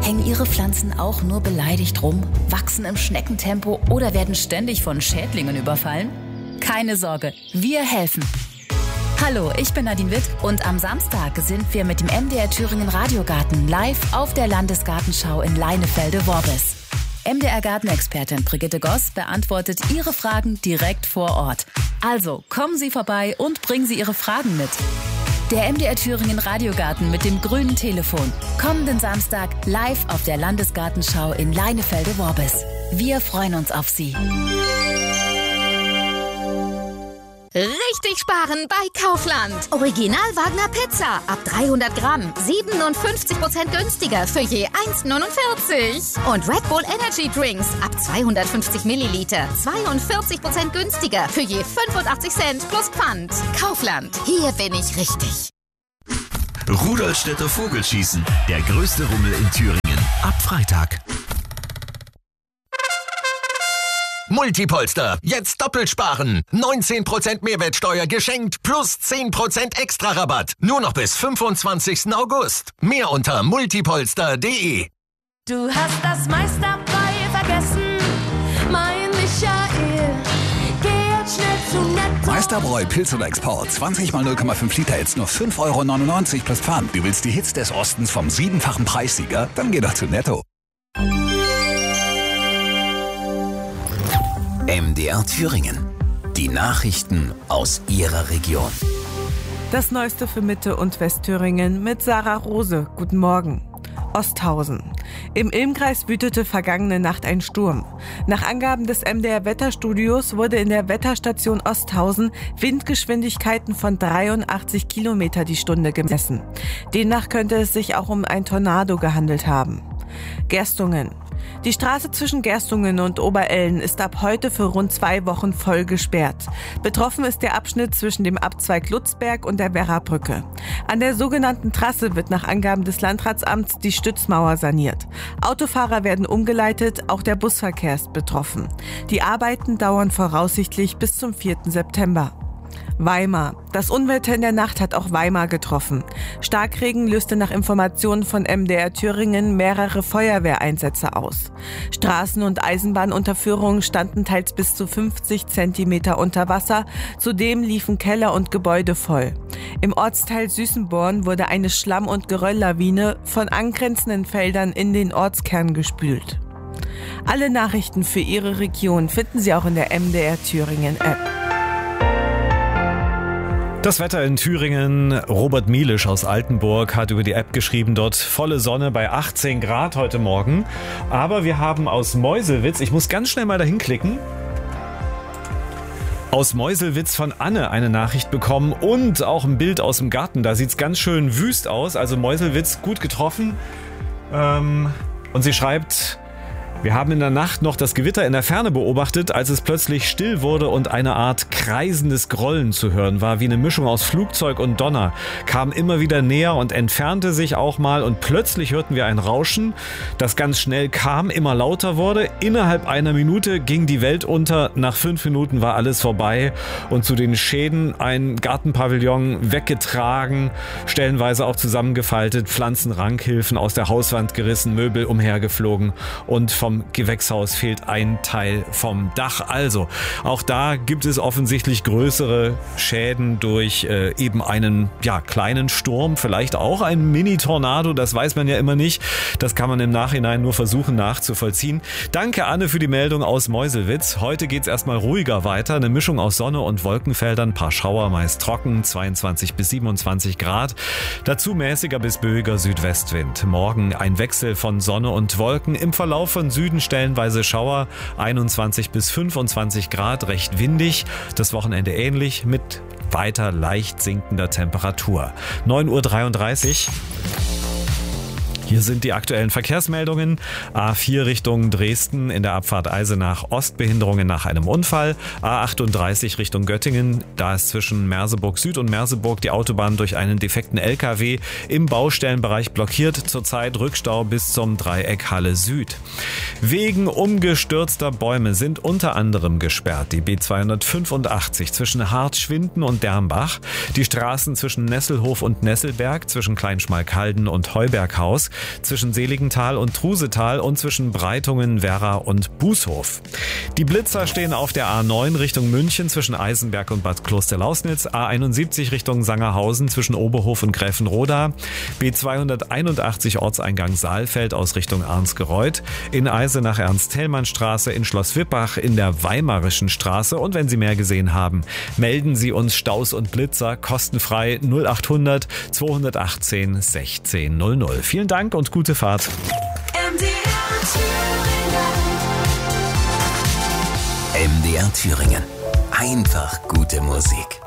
Hängen Ihre Pflanzen auch nur beleidigt rum, wachsen im Schneckentempo oder werden ständig von Schädlingen überfallen? Keine Sorge, wir helfen. Hallo, ich bin Nadine Witt und am Samstag sind wir mit dem MDR Thüringen Radiogarten live auf der Landesgartenschau in Leinefelde-Worbis. MDR-Gartenexpertin Brigitte Goss beantwortet Ihre Fragen direkt vor Ort. Also kommen Sie vorbei und bringen Sie Ihre Fragen mit. Der MDR Thüringen Radiogarten mit dem grünen Telefon. Kommenden Samstag live auf der Landesgartenschau in Leinefelde-Worbis. Wir freuen uns auf Sie. Richtig sparen bei Kaufland. Original Wagner Pizza ab 300 Gramm. 57% günstiger für je 1,49. Und Red Bull Energy Drinks ab 250 Milliliter. 42% günstiger für je 85 Cent plus Pfand. Kaufland. Hier bin ich richtig. Rudolstädter Vogelschießen. Der größte Rummel in Thüringen. Ab Freitag. Multipolster, jetzt doppelt sparen. 19% Mehrwertsteuer geschenkt plus 10% extra Rabatt. Nur noch bis 25. August. Mehr unter multipolster.de. Du hast das meiste dabei vergessen, mein Michael. Geh jetzt schnell zu Netto. Meisterbräu Pilz oder Export. 20 mal 0,5 Liter jetzt nur 5,99 € plus Pfand. Du willst die Hits des Ostens vom 7-fachen Preissieger? Dann geh doch zu Netto. MDR Thüringen. Die Nachrichten aus Ihrer Region. Das Neueste für Mitte- und Westthüringen mit Sarah Rose. Guten Morgen. Osthausen. Im Ilmkreis wütete vergangene Nacht ein Sturm. Nach Angaben des MDR-Wetterstudios wurde in der Wetterstation Osthausen Windgeschwindigkeiten von 83 Kilometer die Stunde gemessen. Demnach könnte es sich auch um ein Tornado gehandelt haben. Gerstungen. Die Straße zwischen Gerstungen und Oberellen ist ab heute für rund 2 Wochen voll gesperrt. Betroffen ist der Abschnitt zwischen dem Abzweig Lutzberg und der Werrabrücke. An der sogenannten Trasse wird nach Angaben des Landratsamts die Stützmauer saniert. Autofahrer werden umgeleitet, auch der Busverkehr ist betroffen. Die Arbeiten dauern voraussichtlich bis zum 4. September. Weimar. Das Unwetter in der Nacht hat auch Weimar getroffen. Starkregen löste nach Informationen von MDR Thüringen mehrere Feuerwehreinsätze aus. Straßen- und Eisenbahnunterführungen standen teils bis zu 50 Zentimeter unter Wasser. Zudem liefen Keller und Gebäude voll. Im Ortsteil Süßenborn wurde eine Schlamm- und Gerölllawine von angrenzenden Feldern in den Ortskern gespült. Alle Nachrichten für Ihre Region finden Sie auch in der MDR Thüringen App. Das Wetter in Thüringen. Robert Mielisch aus Altenburg hat über die App geschrieben, dort volle Sonne bei 18 Grad heute Morgen. Aber wir haben aus Meuselwitz, ich muss ganz schnell mal dahin klicken, aus Meuselwitz von Anne eine Nachricht bekommen und auch ein Bild aus dem Garten. Da sieht es ganz schön wüst aus, also Meuselwitz gut getroffen. Und sie schreibt: Wir haben in der Nacht noch das Gewitter in der Ferne beobachtet, als es plötzlich still wurde und eine Art kreisendes Grollen zu hören war, wie eine Mischung aus Flugzeug und Donner, kam immer wieder näher und entfernte sich auch mal und plötzlich hörten wir ein Rauschen, das ganz schnell kam, immer lauter wurde. Innerhalb einer Minute ging die Welt unter, nach 5 Minuten war alles vorbei und zu den Schäden ein Gartenpavillon weggetragen, stellenweise auch zusammengefaltet, Pflanzenrankhilfen aus der Hauswand gerissen, Möbel umhergeflogen und vom Gewächshaus fehlt ein Teil vom Dach. Also, auch da gibt es offensichtlich größere Schäden durch eben einen kleinen Sturm, vielleicht auch ein Mini-Tornado, das weiß man ja immer nicht. Das kann man im Nachhinein nur versuchen nachzuvollziehen. Danke, Anne, für die Meldung aus Meuselwitz. Heute geht's erstmal ruhiger weiter. Eine Mischung aus Sonne und Wolkenfeldern, paar Schauer, meist trocken, 22 bis 27 Grad. Dazu mäßiger bis böiger Südwestwind. Morgen ein Wechsel von Sonne und Wolken. Im Verlauf von Süden stellenweise Schauer, 21 bis 25 Grad, recht windig. Das Wochenende ähnlich mit weiter leicht sinkender Temperatur. 9:33 Uhr. Hier sind die aktuellen Verkehrsmeldungen. A4 Richtung Dresden in der Abfahrt Eisenach Ostbehinderungen nach einem Unfall. A38 Richtung Göttingen. Da ist zwischen Merseburg Süd und Merseburg die Autobahn durch einen defekten LKW im Baustellenbereich blockiert. Zurzeit Rückstau bis zum Dreieck Halle Süd. Wegen umgestürzter Bäume sind unter anderem gesperrt die B285 zwischen Hartschwinden und Dermbach, die Straßen zwischen Nesselhof und Nesselberg, zwischen Kleinschmalkalden und Heuberghaus, zwischen Seligenthal und Trusetal und zwischen Breitungen, Werra und Bußhof. Die Blitzer stehen auf der A9 Richtung München zwischen Eisenberg und Bad Klosterlausnitz, A71 Richtung Sangerhausen zwischen Oberhof und Gräfenroda, B281 Ortseingang Saalfeld aus Richtung Arnsgereuth, in Eisenach Ernst-Thälmann-Straße, in Schloss Wippach, in der Weimarischen Straße. Und wenn Sie mehr gesehen haben, melden Sie uns Staus und Blitzer kostenfrei 0800 218 16 00. Vielen Dank und gute Fahrt. MDR Thüringen. Einfach gute Musik.